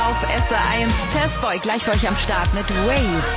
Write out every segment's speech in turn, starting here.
auf SR1. Fastboy gleich für euch am Start mit Wave.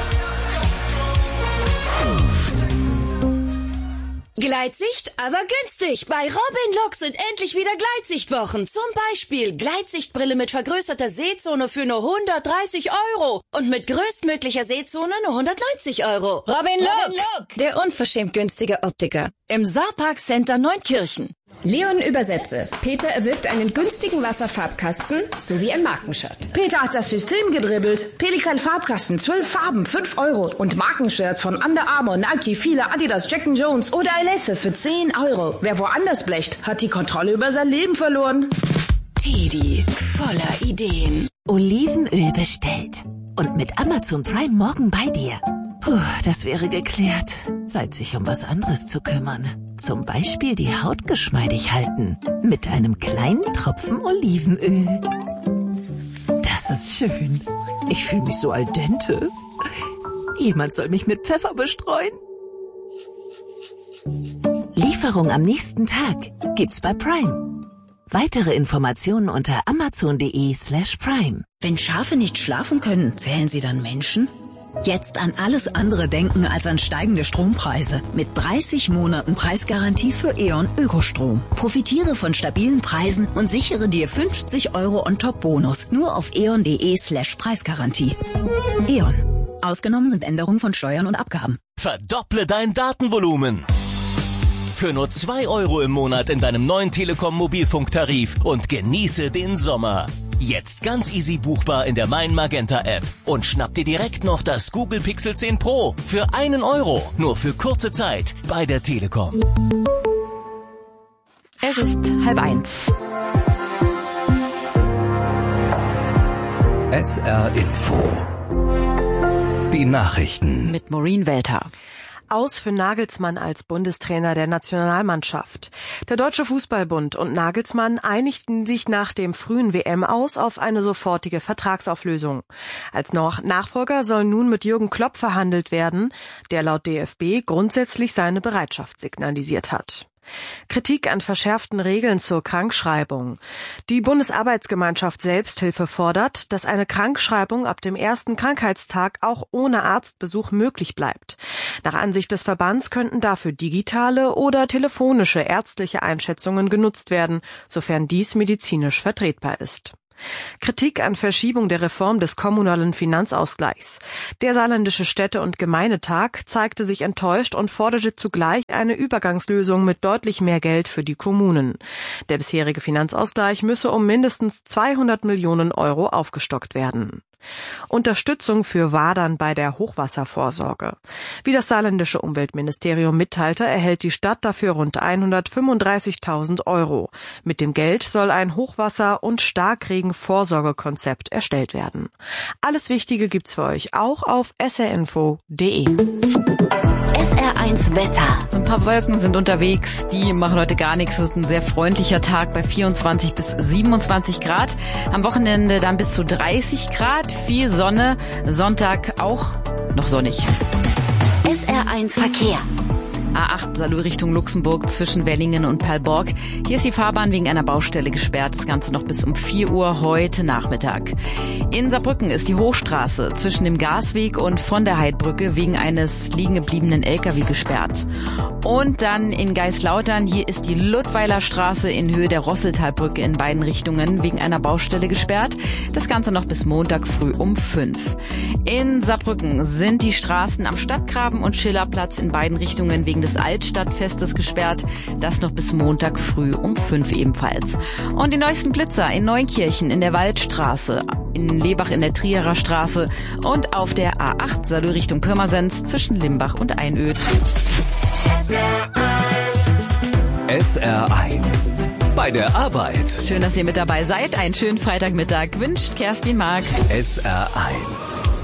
Gleitsicht, aber günstig. Bei Robin Look sind endlich wieder Gleitsichtwochen. Zum Beispiel Gleitsichtbrille mit vergrößerter Sehzone für nur 130 € und mit größtmöglicher Sehzone nur 190 €. Robin Look, der unverschämt günstige Optiker. Im Saarpark Center Neunkirchen. Leon Übersetze. Peter erwirkt einen günstigen Wasserfarbkasten sowie ein Markenshirt. Peter hat das System gedribbelt. Pelikan Farbkasten, 12 Farben, 5 € und Markenshirts von Under Armour, Nike, Fila, Adidas, Jack & Jones oder Alesse für 10 €. Wer woanders blecht, hat die Kontrolle über sein Leben verloren. Tidi, voller Ideen. Olivenöl bestellt. Und mit Amazon Prime morgen bei dir. Puh, das wäre geklärt. Zeit, sich um was anderes zu kümmern. Zum Beispiel die Haut geschmeidig halten. Mit einem kleinen Tropfen Olivenöl. Das ist schön. Ich fühle mich so al dente. Jemand soll mich mit Pfeffer bestreuen. Lieferung am nächsten Tag gibt's bei Prime. Weitere Informationen unter amazon.de/prime. Wenn Schafe nicht schlafen können, zählen sie dann Menschen? Jetzt an alles andere denken als an steigende Strompreise. Mit 30 Monaten Preisgarantie für E.ON Ökostrom. Profitiere von stabilen Preisen und sichere dir 50 € on top Bonus. Nur auf eon.de/Preisgarantie. E.ON. Ausgenommen sind Änderungen von Steuern und Abgaben. Verdopple dein Datenvolumen. Für nur 2 € im Monat in deinem neuen Telekom Mobilfunktarif und genieße den Sommer. Jetzt ganz easy buchbar in der Mein Magenta App. Und schnapp dir direkt noch das Google Pixel 10 Pro für 1 €. Nur für kurze Zeit bei der Telekom. Es ist 12:30. SR Info. Die Nachrichten. Mit Maureen Welter. Aus für Nagelsmann als Bundestrainer der Nationalmannschaft. Der Deutsche Fußballbund und Nagelsmann einigten sich nach dem frühen WM-Aus auf eine sofortige Vertragsauflösung. Als Nachfolger soll nun mit Jürgen Klopp verhandelt werden, der laut DFB grundsätzlich seine Bereitschaft signalisiert hat. Kritik an verschärften Regeln zur Krankschreibung. Die Bundesarbeitsgemeinschaft Selbsthilfe fordert, dass eine Krankschreibung ab dem ersten Krankheitstag auch ohne Arztbesuch möglich bleibt. Nach Ansicht des Verbands könnten dafür digitale oder telefonische ärztliche Einschätzungen genutzt werden, sofern dies medizinisch vertretbar ist. Kritik an Verschiebung der Reform des kommunalen Finanzausgleichs. Der Saarländische Städte- und Gemeindetag zeigte sich enttäuscht und forderte zugleich eine Übergangslösung mit deutlich mehr Geld für die Kommunen. Der bisherige Finanzausgleich müsse um mindestens 200 Millionen € aufgestockt werden. Unterstützung für Wadern bei der Hochwasservorsorge. Wie das saarländische Umweltministerium mitteilte, erhält die Stadt dafür rund 135.000 €. Mit dem Geld soll ein Hochwasser- und Starkregen-Vorsorgekonzept erstellt werden. Alles Wichtige gibt's für euch auch auf srinfo.de. SR1 Wetter. Ein paar Wolken sind unterwegs, die machen heute gar nichts. Es wird ein sehr freundlicher Tag bei 24 bis 27 Grad. Am Wochenende dann bis zu 30 Grad. Viel Sonne. Sonntag auch noch sonnig. SR1 Verkehr. A8 Salou Richtung Luxemburg zwischen Wellingen und Perlborg. Hier ist die Fahrbahn wegen einer Baustelle gesperrt. Das Ganze noch bis um 4 Uhr heute Nachmittag. In Saarbrücken ist die Hochstraße zwischen dem Gasweg und von der Heidbrücke wegen eines liegen gebliebenen LKW gesperrt. Und dann in Geislautern, hier ist die Ludweiler Straße in Höhe der Rosseltalbrücke in beiden Richtungen wegen einer Baustelle gesperrt. Das Ganze noch bis Montag früh um 5. In Saarbrücken sind die Straßen am Stadtgraben und Schillerplatz in beiden Richtungen wegen des Altstadtfestes gesperrt. Das noch bis Montag früh um 5 ebenfalls. Und die neuesten Blitzer in Neunkirchen in der Waldstraße, in Lebach in der Trierer Straße und auf der A8 Salou Richtung Pirmasens zwischen Limbach und Einöd. SR1. Bei der Arbeit. Schön, dass ihr mit dabei seid. Einen schönen Freitagmittag wünscht Kerstin Mark. SR1.